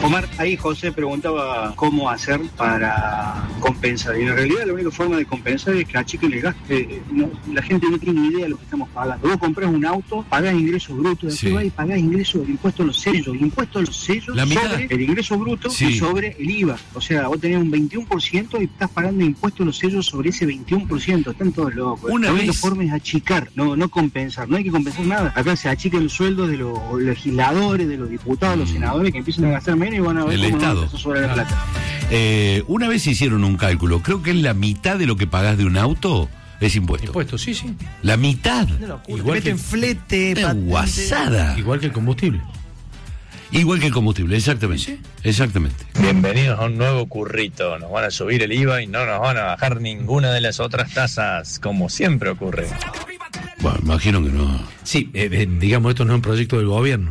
Omar, ahí José preguntaba cómo hacer para compensar. Y en realidad la única forma de compensar es que achiquen el gasto. La gente no tiene ni idea de lo que estamos pagando. Vos comprás un auto, pagás ingresos brutos, Sí. después vas y pagás ingresos del impuesto a los sellos. El impuesto a los sellos La mitad. sobre el ingreso bruto Sí. y sobre el IVA. O sea, vos tenés un 21% y estás pagando impuesto a los sellos sobre ese 21%. Están todos locos. Una La única vez- forma es achicar, no compensar. No hay que compensar nada. Acá se achican los sueldos de los legisladores, de los diputados, los senadores, que empiezan a gastar menos y van a ver El cómo Estado. no empezó a sobrar la plata. Una vez hicieron un cálculo, creo que es la mitad de lo que pagás de un auto es impuesto. Impuestos, sí, sí. La mitad. Igual Te meten flete, Una patente. guasada. Igual que el combustible. Igual que el combustible, exactamente. Sí. Exactamente. Bienvenidos a un nuevo currito. Nos van a subir el IVA y no nos van a bajar ninguna de las otras tasas, como siempre ocurre. Bueno, imagino que no. Sí, digamos, esto no es un proyecto del gobierno.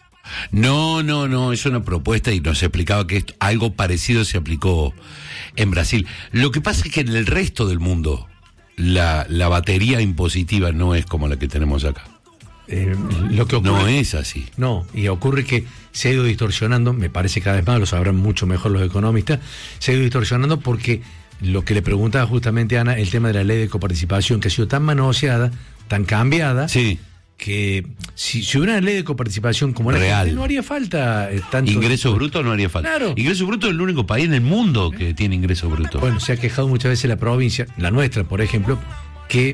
No, es una propuesta y nos explicaba que algo parecido se aplicó en Brasil. Lo que pasa es que en el resto del mundo la batería impositiva no es como la que tenemos acá. Lo que ocurre, No es así. No, y ocurre que se ha ido distorsionando, me parece cada vez más, lo sabrán mucho mejor los economistas, se ha ido distorsionando porque lo que le preguntaba justamente a Ana, el tema de la ley de coparticipación, que ha sido tan manoseada, tan cambiada, Sí. que si hubiera una ley de coparticipación como la Real. gente, no haría falta tanto... Ingreso bruto no haría falta. Claro. Ingreso bruto es el único país en el mundo que tiene ingreso bruto. Bueno, se ha quejado muchas veces la provincia, la nuestra, por ejemplo, que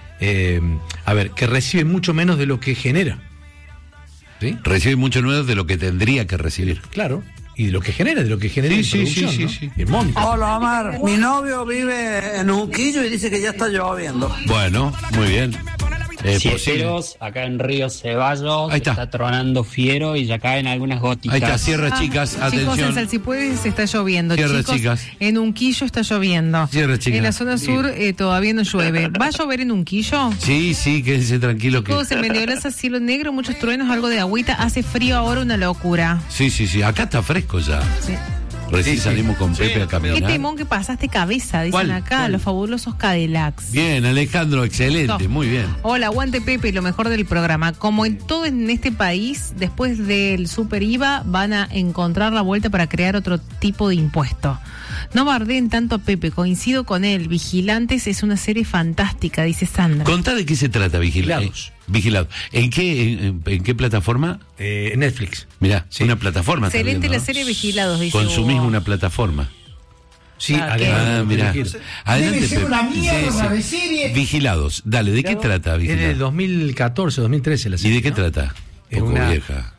que recibe mucho menos de lo que genera. ¿Sí? Recibe mucho menos de lo que tendría que recibir. Claro. Y de lo que genera en Sí, producción, sí, ¿no? sí. El monto. Hola Omar, mi novio vive en Unquillo y dice que ya está lloviendo. Bueno, muy bien. Es posible. Cielos, acá en Río Ceballos, Ahí está. tronando fiero y ya caen algunas gotitas. Ahí está, cierra, chicas, Chicos, en atención. Salsipuedes está lloviendo. Cierra, Chicos, chicas. en Unquillo está lloviendo. Cierra, chicas. En la zona sur todavía no llueve. ¿Va a llover en Unquillo? Sí, quédense tranquilo que... Chicos, en Mendoza, cielo negro, muchos truenos, algo de agüita. Hace frío ahora, una locura. Sí, acá está fresco ya. Sí. Recién salimos con Pepe a Qué caminar. temón que pasaste cabeza, dicen ¿Cuál? acá, ¿Cuál? los fabulosos Cadillacs. Bien, Alejandro, excelente, No. muy bien. Hola, aguante Pepe, lo mejor del programa. Como en todo en este país, después del super IVA van a encontrar la vuelta para crear otro tipo de impuesto. No bardeen tanto a Pepe, coincido con él. Vigilantes es una serie fantástica, dice Sandra. Contá de qué se trata, Vigilados. Vigilado. ¿En qué plataforma? Netflix. Mirá, Sí. una plataforma. está Excelente viendo, la ¿no? serie Vigilados, dice Consumís Hugo. una plataforma. Sí, Ah, ¿qué? Ah, mirá. Adelante, Debe ser Pepe. una mierda Sí. de serie. Vigilados. Dale, ¿de qué trata Es Vigilados? del 2014, 2013 la ¿Y serie. de qué ¿no? trata? Es Poco una vieja.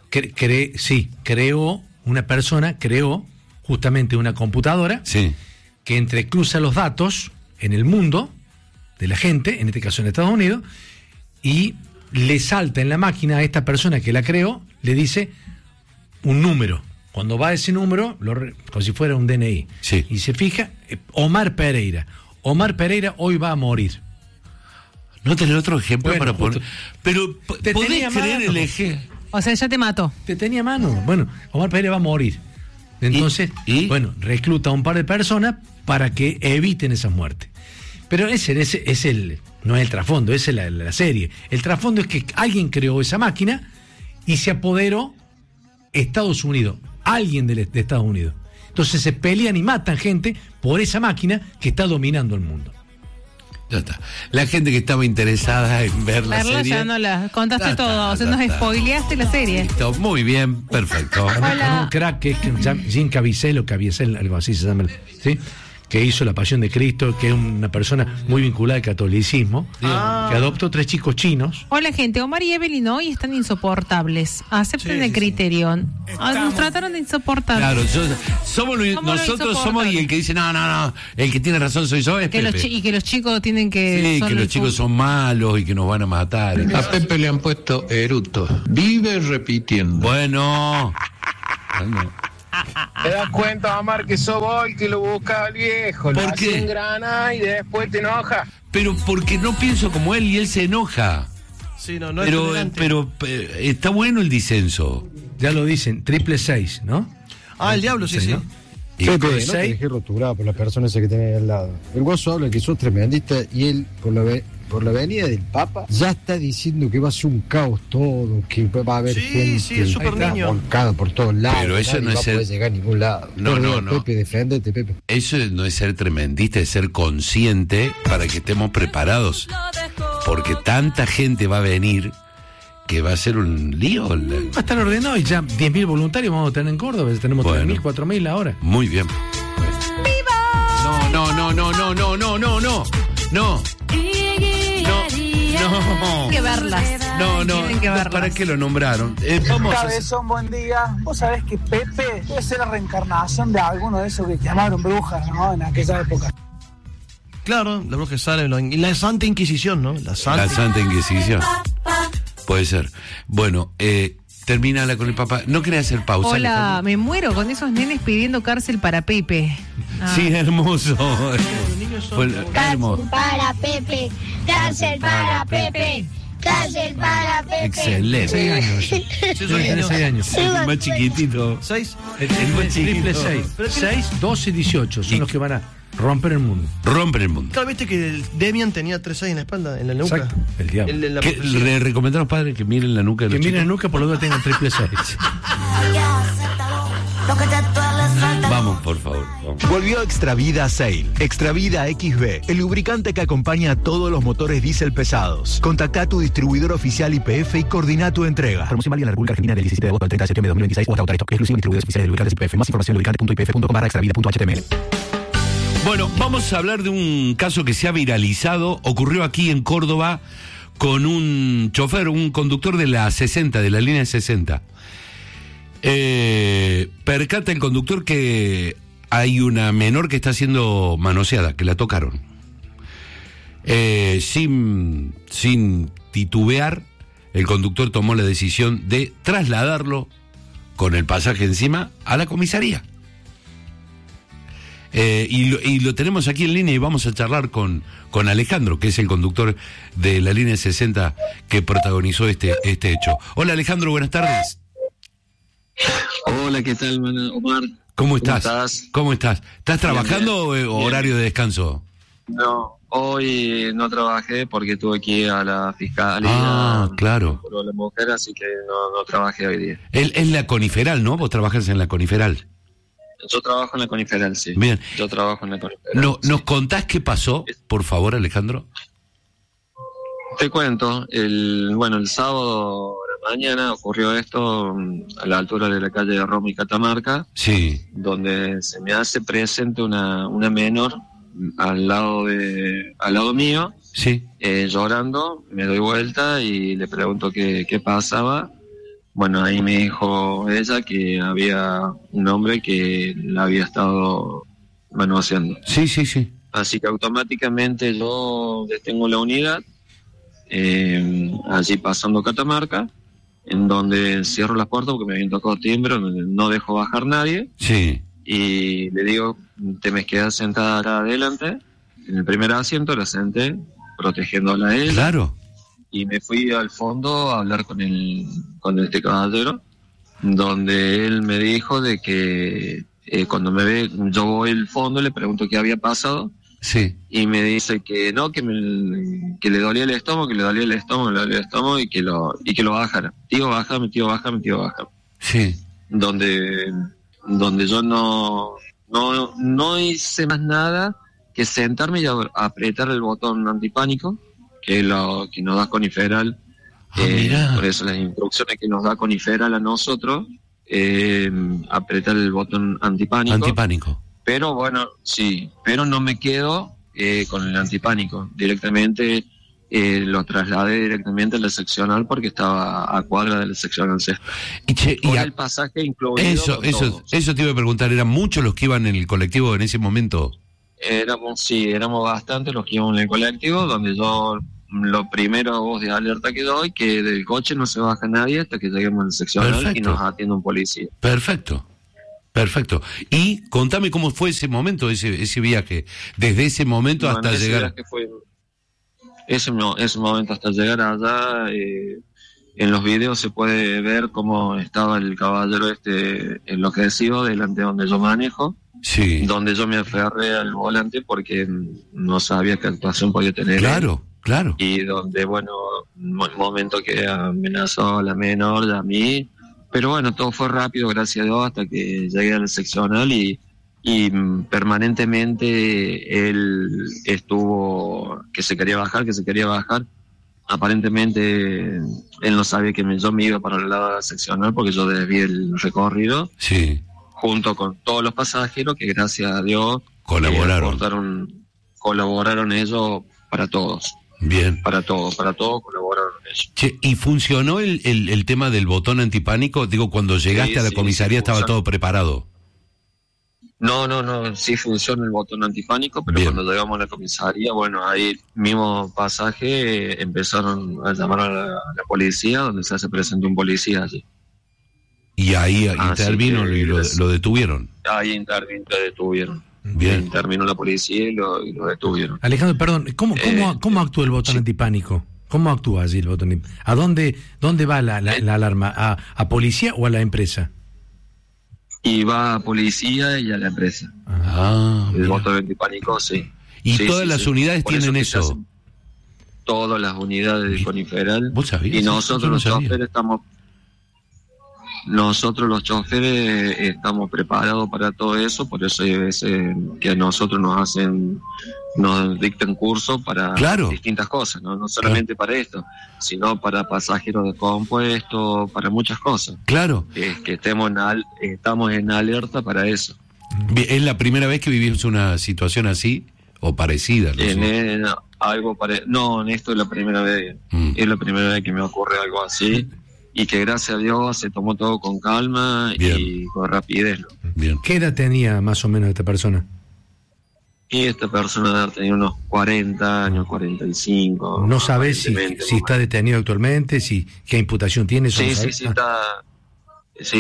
una persona creó justamente una computadora Sí. que entrecruza los datos en el mundo de la gente, en este caso en Estados Unidos, y le salta en la máquina a esta persona que la creó, le dice un número. Cuando va a ese número, como si fuera un DNI. Sí. Y se fija, Omar Pereira. Omar Pereira hoy va a morir. ¿No tenés otro ejemplo Bueno, para poner? justo. Pero, Te ¿podés tenía creer mano. el eje? O sea, ya te mató. Te tenía mano. Bueno, Omar Pereira va a morir. Entonces, ¿Y? bueno, recluta a un par de personas para que eviten esas muertes. Pero ese no es el trasfondo, esa es la serie. El trasfondo es que alguien creó esa máquina y se apoderó Estados Unidos, alguien de Estados Unidos. Entonces se pelean y matan gente por esa máquina que está dominando el mundo. Ya está. La gente que estaba interesada en ver la Verla serie. ya no la contaste Ya está, todo. O sea, ya nos está. spoileaste la serie. Listo, muy bien, perfecto. Hola. Un crack que es Jim Caviezel o Caviezel, algo así se llama, ¿sí? Que hizo La Pasión de Cristo, que es una persona muy vinculada al catolicismo, que adoptó 3 chicos chinos. Hola gente, Omar y Evelyn hoy están insoportables. Acepten el criterio. Nos trataron de insoportables. Claro, Somos los nosotros somos y el que dice no, el que tiene razón soy yo es Que Pepe. y que los chicos tienen que... Sí, son que los el chicos fu- son malos y que nos van a matar. A Pepe le han puesto eruto. Vive repitiendo. Bueno. ¿Te das cuenta, Omar, que sos vos el que lo busca al viejo? ¿Por Lo qué? hace engrana y después te enoja. Pero porque no pienso como él y él se enoja. Sí, no es Pero, tolerante. está bueno el disenso. Ya lo dicen, 666, ¿no? El diablo, sí. ¿no? Y- Pepe, no seis. te dejes roturar por la persona esa que tenés al lado. El guaso habla que sos tremendista y él, por por la avenida del Papa, ya está diciendo que va a ser un caos todo, que va a haber gente es súper niño. volcada por todos lados. Pero eso no es ser... poder llegar a ningún lado. No. Pepe, deféndete, Pepe. Eso no es ser tremendista, es ser consciente para que estemos preparados. Porque tanta gente va a venir que va a ser un lío. Va a estar ordenado y ya 10.000 voluntarios vamos a tener en Córdoba. Tenemos 3.000, 4.000 ahora. Muy bien. No. Tienen que verlas. Tienen que verlas. ¿Para qué lo nombraron? Vamos Cabezón, buen día. Vos sabés que Pepe debe ser la reencarnación de alguno de esos que llamaron brujas, ¿no? En aquella época. Claro, la bruja sale, la Santa Inquisición, ¿no? La Santa Inquisición. Puede ser. Bueno, termínala con el papá. ¿No querés hacer pausa? Hola, Alejandro? me muero con esos nenes pidiendo cárcel para Pepe. Sí, hermoso. Cárcel para Pepe, cárcel para Pepe, cárcel para Pepe. Excelente. 6 años. Tiene 6 años. El más chiquitito. 6. El más triple 6. 6, 12 y 18 son los que van a romper el mundo. Romper el mundo. Claro, viste que Demian tenía 3 en la espalda, en la nuca. Exacto, el diablo. Le recomendó a los padres que miren la nuca de los Que miren la chicos. nuca, por lo menos tengan triple 6. Vamos, por favor. Vamos. Volvió Extravida Sail. Extravida XB, el lubricante que acompaña a todos los motores diésel pesados. Contacta a tu distribuidor oficial YPF y coordina tu entrega. Promoción válida en la República Argentina del 17 de agosto al 30 de septiembre de 2026 o hasta autorizado. Exclusivo distribuidores oficiales de lubricantes YPF. Más información en lubricante.ypf.com/extravida.html. Bueno, vamos a hablar de un caso que se ha viralizado. Ocurrió aquí en Córdoba con un chofer, un conductor de la 60, de la línea 60. Percata el conductor que hay una menor que está siendo manoseada, que la tocaron. Sin titubear, el conductor tomó la decisión de trasladarlo con el pasaje encima a la comisaría. Y lo tenemos aquí en línea y vamos a charlar con Alejandro, que es el conductor de la línea 60 que protagonizó este hecho. Hola Alejandro, buenas tardes. Hola, ¿qué tal, Omar? ¿Cómo estás? ¿Cómo estás? ¿Estás trabajando bien, o horario de descanso? No, hoy no trabajé porque tuve que ir a la fiscalía. Ah, claro. Por la mujer, así que no trabajé hoy día. Es la Coniferal, ¿no? Vos trabajás en la Coniferal. Yo trabajo en la Coniferal, sí. Bien. Yo trabajo en la Coniferal. ¿Nos contás qué pasó, por favor, Alejandro? Te cuento. El sábado a la mañana ocurrió esto a la altura de la calle de Roma y Catamarca. Sí. Donde se me hace presente una menor al lado mío. Sí. Llorando. Me doy vuelta y le pregunto qué pasaba. Bueno, ahí me dijo ella que había un hombre que la había estado manoseando. Sí. Así que automáticamente yo detengo la unidad, allí pasando Catamarca, en donde cierro las puertas porque me habían tocado timbre, donde no dejo bajar nadie. Sí. Y le digo, te me quedas sentada acá adelante, en el primer asiento, la senté, protegiéndola a él. Claro. Y me fui al fondo a hablar con este caballero, donde él me dijo de que cuando me ve, yo voy al fondo, le pregunto qué había pasado. Sí. Y me dice que no, que le dolía el estómago, y que lo bajara. Tío, bájame. Sí. Donde yo no hice más nada que sentarme y apretar el botón antipánico, que es lo que nos da Coniferal. Por eso las instrucciones que nos da Coniferal a nosotros, apretar el botón antipánico. Pero bueno, sí, pero no me quedo con el antipánico. Directamente lo trasladé directamente a la seccional porque estaba a cuadra de la seccional sexta. Con el pasaje incluido. Eso te iba a preguntar, ¿eran muchos los que iban en el colectivo en ese momento? Éramos bastantes los que íbamos en el colectivo, donde yo lo primero voz de alerta que doy, que del coche no se baja nadie hasta que lleguemos al seccional. Perfecto. Y nos atiende un policía. Perfecto. Y contame cómo fue ese momento, ese viaje, desde ese momento hasta llegar. Ese momento hasta llegar allá, en los videos se puede ver cómo estaba el caballero enloquecido delante de donde yo manejo. Sí. Donde yo me aferré al volante porque no sabía qué actuación podía tener. Claro. Claro. Y donde, bueno, un momento que amenazó a la menor y a mí, pero bueno, todo fue rápido, gracias a Dios, hasta que llegué al seccional y permanentemente él estuvo que se quería bajar. Aparentemente él no sabía que yo me iba para el lado de la seccional porque yo desvié el recorrido. Sí. Junto con todos los pasajeros que gracias a Dios colaboraron ellos para todos. Bien. Para todos colaboraron ellos. Che, ¿y funcionó el tema del botón antipánico? Digo, cuando llegaste a la comisaría estaba todo preparado. No, sí funciona el botón antipánico, pero Bien. cuando llegamos a la comisaría, bueno, ahí mismo pasaje empezaron a llamar a la policía, donde se presentó un policía allí. Y ahí intervino y lo detuvieron. Ahí detuvieron. Bien. Intervino la policía y lo detuvieron. Alejandro, perdón, ¿cómo actúa el botón antipánico? ¿Cómo actúa allí el botón antipánico? ¿A dónde va la alarma? ¿A policía o a la empresa? Y va a policía y a la empresa. El botón antipánico, sí. ¿Y todas las unidades tienen eso? Todas las unidades de Coniferal. ¿Vos sabías? Y nosotros los choferes estamos preparados para todo eso, por eso hay veces que a nosotros nos dictan cursos para distintas cosas, no solamente para esto, sino para pasajeros de compuesto, para muchas cosas. Claro. Que estamos en alerta para eso. ¿Es la primera vez que vivimos una situación así o parecida? No, en esto es la primera vez. Es la primera vez que me ocurre algo así. Y que gracias a Dios se tomó todo con calma y con rapidez. Bien. ¿Qué edad tenía más o menos esta persona? Y esta persona tenía unos 40 años, 45. ¿No sabes si está detenido actualmente? ¿Qué imputación tiene? Sí, está. Sí.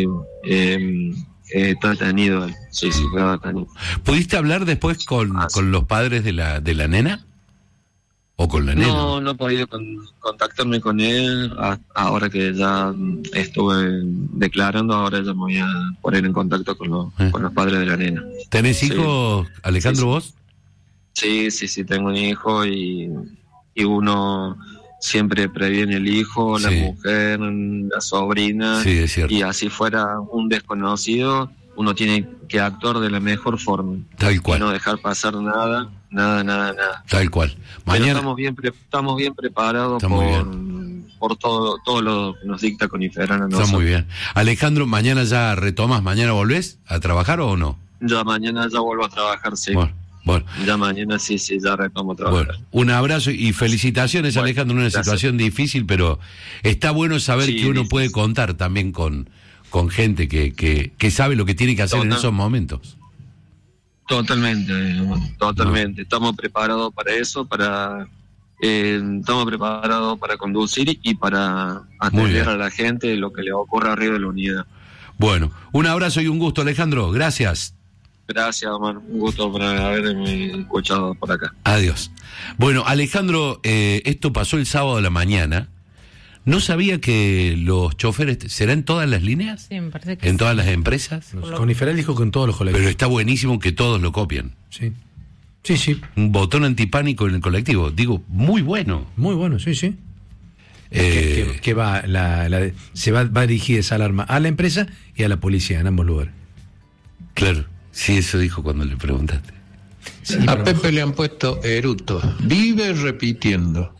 Está detenido. Sí, está detenido. ¿Pudiste hablar después con los padres de la nena? ¿O con la nena? No he podido contactarme con él. Ahora que ya estuve declarando, ahora ya me voy a poner en contacto con los padres de la nena. ¿Tenés hijos, Alejandro, vos? Sí, tengo un hijo y uno siempre previene el hijo, la mujer, la sobrina. Sí, es cierto. Y así fuera un desconocido, uno tiene que actuar de la mejor forma. Tal cual. Y no dejar pasar nada. Tal cual. Mañana estamos bien preparados por todo lo que nos dicta Coniferal. Está muy bien. Alejandro, ¿mañana ya retomas? ¿Mañana volvés a trabajar o no? Ya mañana ya vuelvo a trabajar, sí. Bueno. Ya mañana sí, ya retomo a trabajar. Bueno, un abrazo y felicitaciones, Alejandro, en una situación difícil, pero está bueno saber que uno puede contar también con gente que sabe lo que tiene que hacer en esos momentos. Totalmente. Estamos preparados para eso, estamos preparados para conducir y para atender a la gente lo que le ocurra arriba de la unidad. Bueno, un abrazo y un gusto, Alejandro. Gracias. Gracias, Omar. Un gusto por haberme escuchado por acá. Adiós. Bueno, Alejandro, esto pasó el sábado de la mañana. No sabía que los choferes... ¿Será en todas las líneas? Sí, me parece que ¿En todas las empresas? Coniferal dijo que en todos los colectivos. Pero está buenísimo que todos lo copien. Sí. Un botón antipánico en el colectivo. Digo, muy bueno. Muy bueno, sí. Que va va a dirigir esa alarma a la empresa y a la policía en ambos lugares. Claro, sí, eso dijo cuando le preguntaste. Sí, a Pepe le han puesto eruto. Vive repitiendo.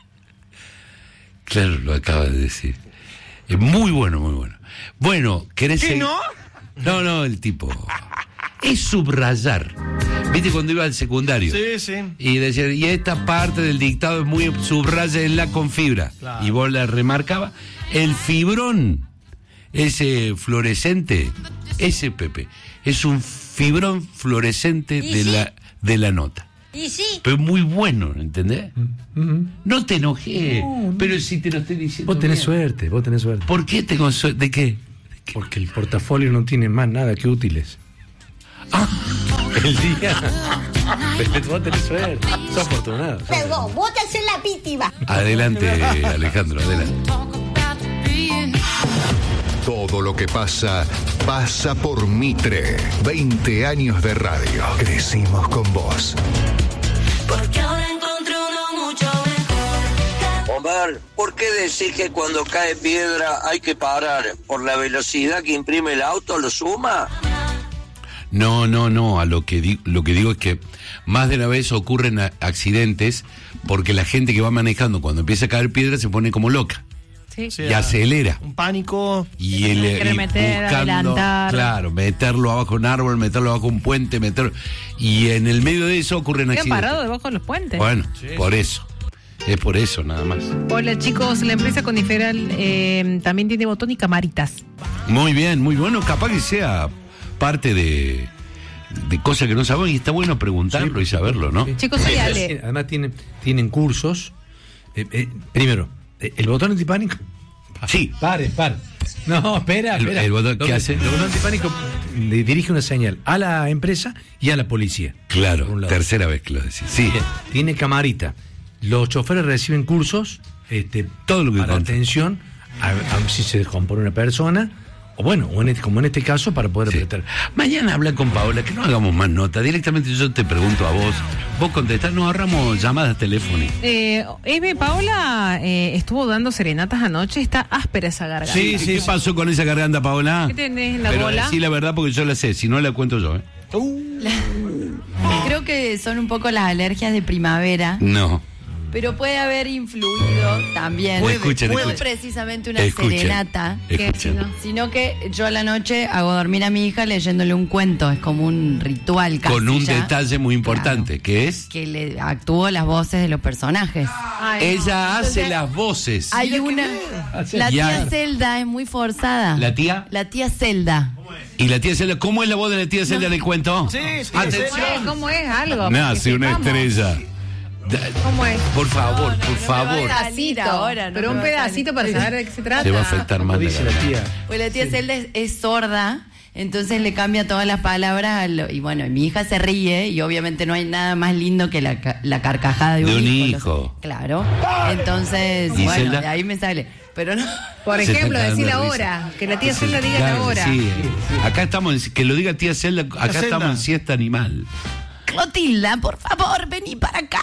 Claro, lo acaba de decir. Es muy bueno. Bueno, ¿querés seguir? No, el tipo. Es subrayar. ¿Viste cuando iba al secundario? Sí. Y decía, y esta parte del dictado es muy subrayenla con fibra. Claro. Y vos la remarcabas. El fibrón, ese fluorescente, ese Pepe, es un fibrón fluorescente de la nota. Y sí. Pero muy bueno, ¿entendés? No te enojé, pero si te lo estoy diciendo. Vos tenés suerte. ¿Por qué tengo suerte? ¿De qué? Porque el portafolio no tiene más nada que útiles. El día. Vos tenés suerte. Sos afortunado. Perdón, vos te haces la víctima. Adelante, Alejandro, adelante. Todo lo que pasa por Mitre. 20 años de radio. Crecimos con vos. Porque ahora encontré uno mucho ver, ¿por qué decís que cuando cae piedra hay que parar? ¿Por la velocidad que imprime el auto lo suma? No, a lo que digo es que más de una vez ocurren accidentes porque la gente que va manejando cuando empieza a caer piedra se pone como loca. Sí. Y acelera. Un pánico. Y quiere meter, adelantar. Claro, meterlo abajo de un árbol, meterlo abajo de un puente, y en el medio de eso ocurren Queda accidentes. parado debajo de los puentes. Bueno, por eso. Es por eso, nada más. Hola chicos, la empresa Coniferal también tiene botón y camaritas. Muy bien, muy bueno. Capaz que sea parte de cosas que no sabemos y está bueno preguntarlo y saberlo, ¿no? Chicos, soy Ale. Además tienen cursos. Primero, el botón antipánico. Sí. Pare. No, espera. El botón, ¿qué hace? El botón antipánico le dirige una señal a la empresa y a la policía. Claro, tercera vez que lo decís. Sí. Tiene camarita. Los choferes reciben cursos, todo lo que para atención a si se descompone una persona, o bueno, como en este caso, para poder apretar. Mañana habla con Paola, que no hagamos más nota. Directamente yo te pregunto a vos contestás, nos ahorramos llamadas telefónicas. Paola estuvo dando serenatas anoche, está áspera esa garganta. Sí. ¿Qué pasó con esa garganta, Paola? ¿Qué tenés en la Pero bola? decí la verdad porque yo la sé, si no la cuento yo, Creo que son un poco las alergias de primavera. No. Pero puede haber influido también. Escuchen. Precisamente una serenata. Sino que yo a la noche hago dormir a mi hija leyéndole un cuento. Es como un ritual casi. Con un detalle muy importante, que es que le actúo las voces de los personajes. Ella hace las voces. Hay una. La tía Zelda es muy forzada. ¿La tía? La tía Zelda. ¿Y la tía Zelda? ¿Cómo es la voz de la tía Zelda en el cuento? Sí. ¿Cómo es algo? Nace una estrella. ¿Cómo es? Por favor. Un pedacito ahora, ¿no? Pero un pedacito para saber de qué se trata. Se va a afectar más dice la tía. Pues la tía Zelda es sorda, entonces le cambia todas las palabras y bueno, mi hija se ríe y obviamente no hay nada más lindo que la carcajada de un hijo. Claro. Entonces, bueno, Zelda? De ahí me sale. Pero no. Por ejemplo, decir la hora, que la tía Zelda diga la hora. Sí. Acá estamos, que lo diga tía Zelda, acá estamos en siesta animal. Clotilda, por favor, vení para acá.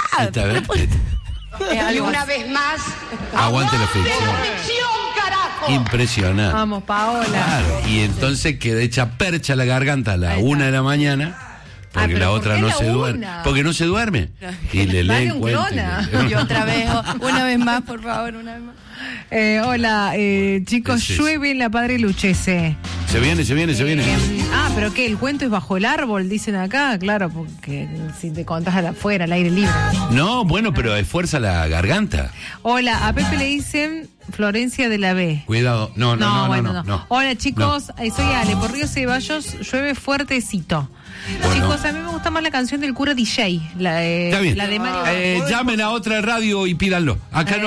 Y una vez más, aguante la ficción, carajo. Impresionante. Vamos, Paola. Claro, y entonces queda hecha percha la garganta a la 1 de la mañana. Porque la otra no se duerme. Porque no se duerme. Y le leen cuentos. Y otra vez, una vez más, por favor, una vez más. Hola, chicos, llueve en la Padre Luchese. Se viene. Pero ¿qué? El cuento es bajo el árbol, dicen acá. Claro, porque si te contás afuera, al aire libre. No, bueno, pero esfuerza la garganta. Hola, a Pepe le dicen Florencia de la B. Cuidado, no. Hola, chicos, soy Ale. Por Río Ceballos llueve fuertecito. Bueno. Chicos, a mí me gusta más la canción del cura DJ. Está bien. La de Mario. Llamen a otra radio y pídanlo. Acá no.